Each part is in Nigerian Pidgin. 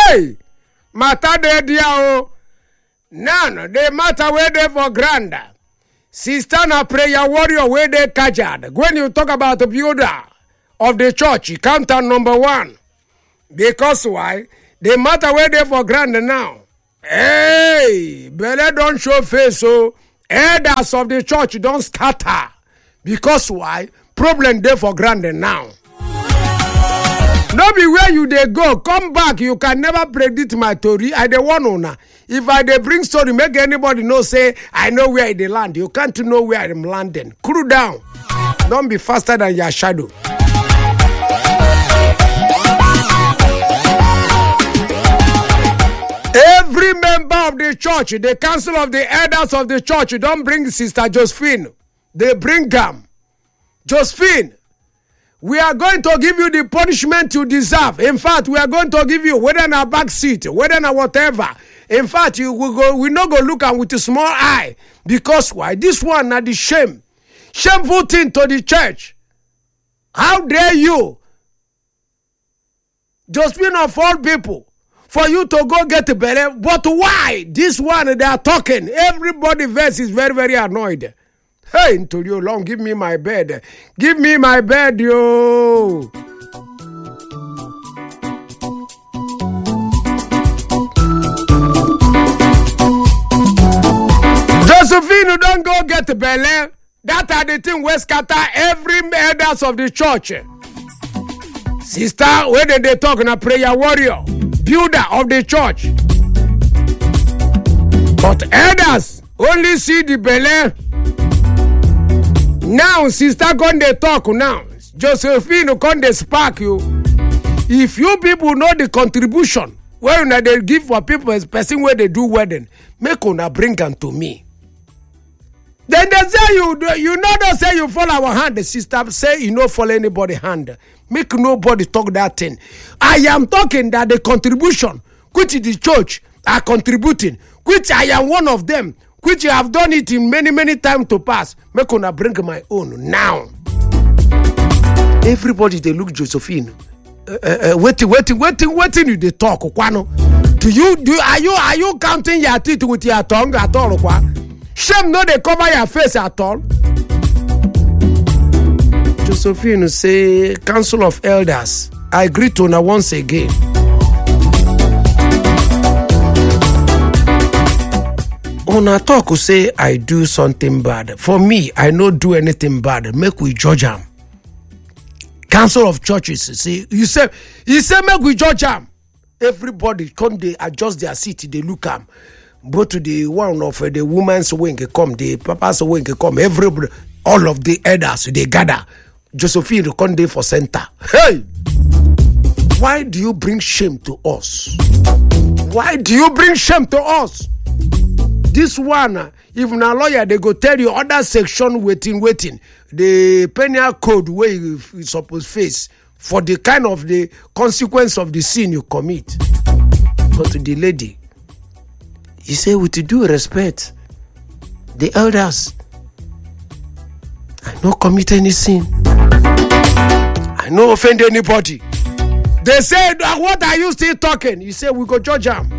Hey, matter dey there o. Now the matter wey dey for ground. Sister na prayer warrior wey dey kajad. When you talk about the builder of the church, counter number 1. Because why? The matter wey dey for ground now. Hey, belle don show face so elders of the church don scatter. Because why? Problem dey for ground now. No be where you dey go, come back, you can never predict my story. I dey warn una. If I dey bring story, make anybody know say I know where I dey land. You can't know where I am landing. Cool down. Don't be faster than your shadow. Every member of the church, the council of the elders of the church, don't bring Sister Josephine. They bring them. Josephine, we are going to give you the punishment you deserve. In fact, we are going to give you whether in a back seat, whether in a whatever. In fact, we not go look at with a small eye. Because why? This one not the shame. Shameful thing to the church. How dare you? Josephine of all people. For you to go get a belly. But why? This one they are talking. Everybody verse is very, very annoyed. Hey, into you long, give me my bed. Give me my bed, yo. Josephine, don't go get a belly. That are the thing we scatter every elders of the church. Sister, where did they talk? Na prayer warrior, builder of the church. But elders only see the belly. Now, sister, come they talk now. Josephine, come they spark you. If you people know the contribution where they give for people, especially where they do wedding, make una bring them to me. Then they say you know don't say you follow our hand. The sister say you no follow anybody hand. Make nobody talk that thing. I am talking that the contribution which the church are contributing, which I am one of them, which I have done it in many, many times to pass. Make una bring my own now. Everybody they look Josephine. Waiting you they talk. Are you counting your teeth with your tongue at all? Shame no they cover your face at all. Josephine say, Council of Elders, I agree to now once again. Una talk who say I do something bad. For me, I no do anything bad. Make we judge am. Council of Churches say he say make we judge am. Everybody come they adjust their seat, they look am. Both to the one of the woman's wing come, the papa's wing come. Everybody, all of the elders they gather. Josephine come there for center. Hey, why do you bring shame to us? Why do you bring shame to us? This one, if na lawyer, they go tell you other section waiting. The penal code where you suppose face for the kind of the consequence of the sin you commit. But to the lady, he say with due respect, the elders, I no commit any sin. I no offend anybody. They say, what are you still talking? He say we go judge them.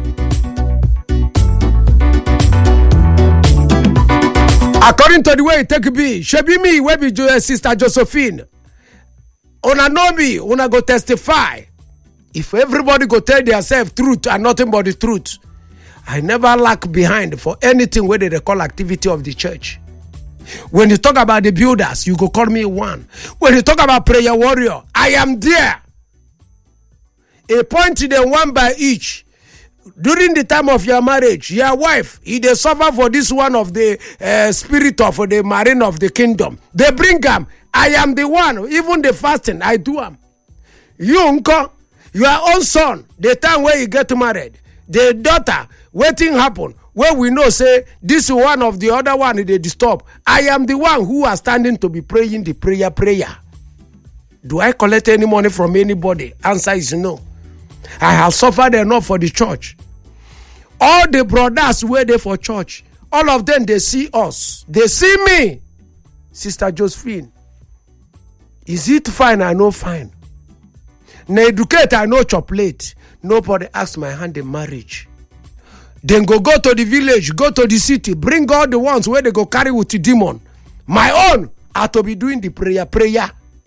According to the way it take be, she be me, where be Sister Josephine. Una know me, una go testify. If everybody go tell themselves truth and nothing but the truth, I never lack behind for anything where they call activity of the church. When you talk about the builders, you go call me one. When you talk about prayer warrior, I am there. Appointed them one by each. During the time of your marriage, your wife, he they suffer for this one of the spirit of the marine of the kingdom. They bring them. I am the one. Even the fasting, I do them. You, uncle, your own son, the time where you get married, the daughter, waiting happen, where we know say this is one of the other one they disturb. I am the one who are standing to be praying the prayer. Do I collect any money from anybody? Answer is no. I have suffered enough for the church. All the brothers were there for church. All of them, they see us. They see me. Sister Josephine. Is it fine or no fine? Na educate I no chop late. Nobody ask my hand in marriage. Then go to the village, go to the city, bring all the ones where they go carry with the demon. My own are to be doing the prayer.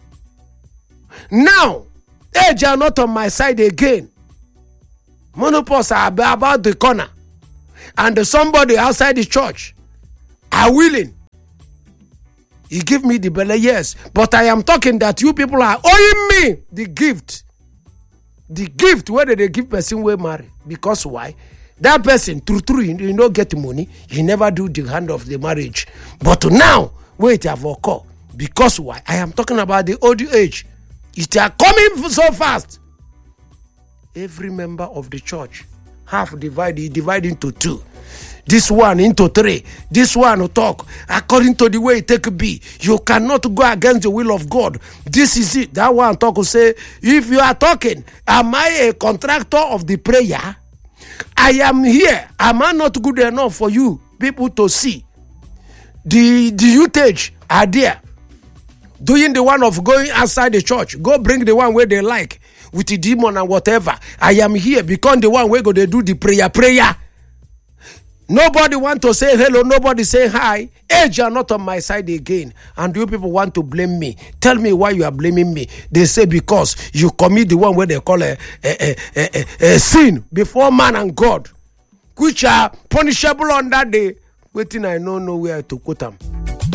Now, age are not on my side again. Monopause are about the corner. And somebody outside the church are willing. He give me the belly, yes. But I am talking that you people are owing me the gift. The gift where they give person will marry. Because why? That person, true, you don't get money. He never do the hand of the marriage. But now, wait, have occurred. Because why? I am talking about the old age. It are coming so fast. Every member of the church half divide into two. This one into three. This one will talk according to the way it take be. You cannot go against the will of God. This is it. That one talk will say, if you are talking, am I a contractor of the prayer? I am here. Am I not good enough for you people to see? The usage are there. Doing the one of going outside the church. Go bring the one where they like with the demon and whatever. I am here because the one where go they do the prayer. Nobody want to say hello. Nobody say hi. Age are not on my side again. And you people want to blame me. Tell me why you are blaming me. They say because you commit the one where they call a sin before man and God, which are punishable on that day. Waiting, I don't know where to quote them.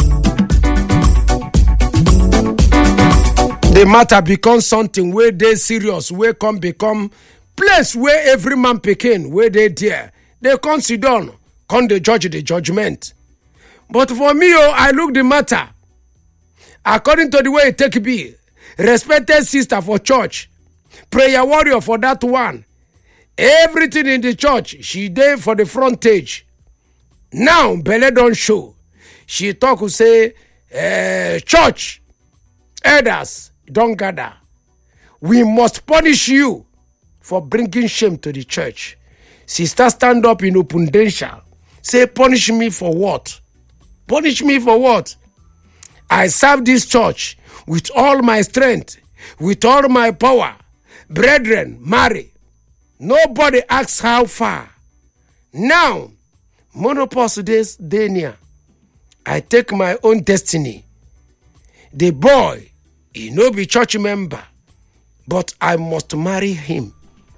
The matter becomes something where they serious, where come become place where every man picking, where they dare. They come sit down, come they judge the judgment. But for me, I look the matter according to the way it take be. Respected sister for church, prayer warrior for that one. Everything in the church, she there for the frontage. Now, Bele don't show. She talk to say, church, elders, don't gather. We must punish you for bringing shame to the church. Sister stand up in open danger. Say, punish me for what? Punish me for what? I serve this church with all my strength, with all my power. Brethren, marry. Nobody asks how far. Now, monopause this day near. I take my own destiny. The boy, he no be church member, but I must marry him.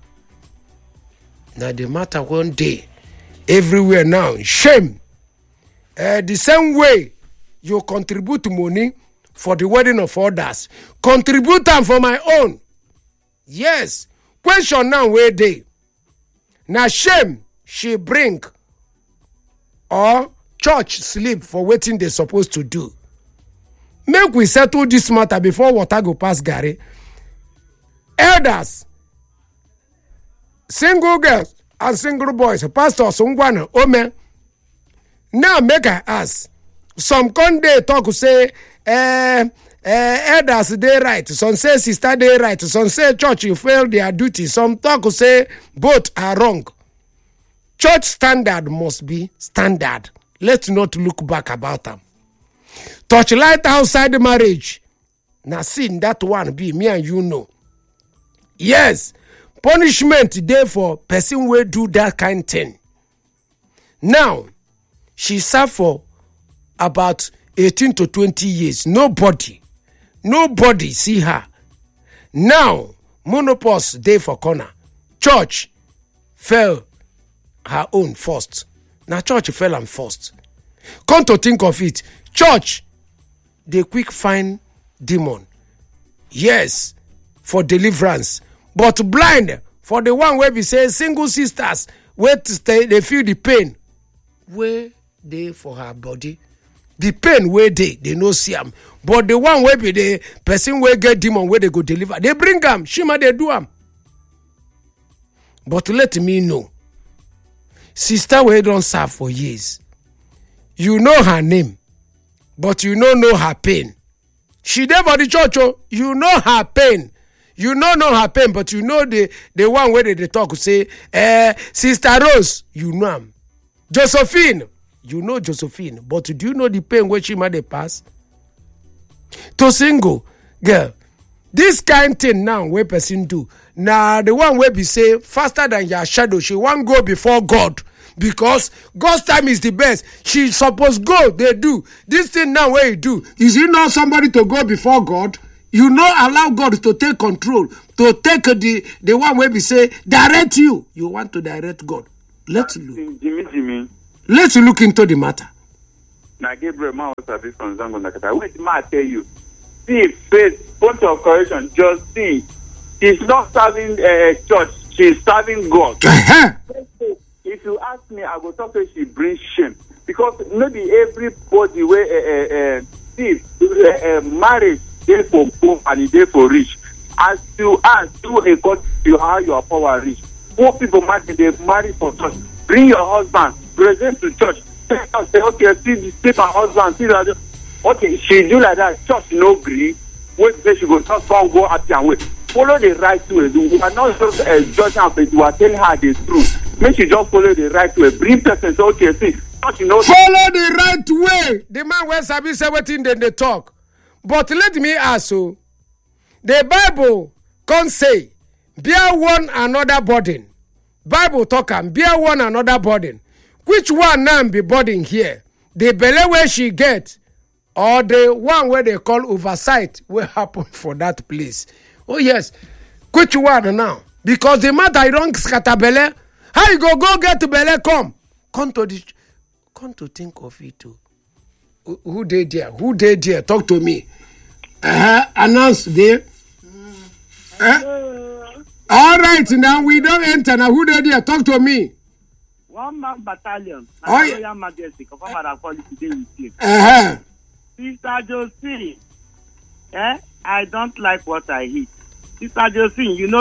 Now the matter one day, everywhere now, shame. The same way you contribute money for the wedding of others, contribute them for my own. Yes. Question now where they. Now shame she bring or church sleep for waiting they supposed to do. Make we settle this matter before water go pass Gary. Elders, single girls and single boys, pastors, Ungwana, Ome. Now make I ask. Some conde talk say, elders they right. Some say sister they right. Some say church you fail their duty. Some talk say both are wrong. Church standard must be standard. Let's not look back about them. Touchlight outside the marriage. Now sin that one be me and you know. Yes, punishment there for person will do that kind thing. Now, she served for about 18 to 20 years. Nobody see her. Now, monopause there for corner. Church fell her own first. Now church fell and first. Come to think of it, church, they quick find demon. Yes, for deliverance. But blind for the one where we say single sisters, where they feel the pain. Where they for her body. The pain where they no see them. But the one where be the person where get demon where they go deliver. They bring them. Shima they do them. But let me know. Sister where don't serve for years. You know her name. But you don't know her pain. She there for the church. Oh, you know her pain. You don't know her pain, but you know the one where they talk say, Sister Rose, you know him. Josephine, you know Josephine, but do you know the pain where she might pass? To single girl, this kind thing now wey person do na the one wey be say faster than your shadow. She wan go before God because God's time is the best. She suppose go. They do this thing now. Where you do is it not somebody to go before God? You not allow God to take control, to take the one where we say direct you. You want to direct God. Let's look. Jimmy. Let's look into the matter. Now, Gabriel, man was a bit from Zango Nakata. Wait, I tell you. See, faith, point of correction, just see. She's not serving church, she's serving God. If you ask me, I will talk to she brings shame. Because maybe everybody where marriage, they for poor and they for rich. As you ask, do according to how your power reach. Poor people they marry for church. Bring your husband, present to church. Say, okay, see my husband, see that. Okay, she do like that. Church no agree. Wait, say she go just go at your way. Follow the right way. We are not just judging her, but you are telling her the truth. Make she just follow the right way. Bring person. So, okay, see. Follow the right way. The man when Sabi say wetin then they talk. But let me ask you. The Bible can't say, bear one another burden. Bible talk am, bear one another burden. Which one now be burden here? The belly where she get, or the one where they call oversight will happen for that place? Oh yes. Which one now? Because the matter you don't scatter belly. How you go get to belly come? Come to think of it too. Who they there? Who they there? Talk to me. Announce there. All right, now we don't enter. Now who they there? Talk to me. One man battalion. Royal Majesty. Sister Josephine, I don't like what I eat. Sister Josephine, you know.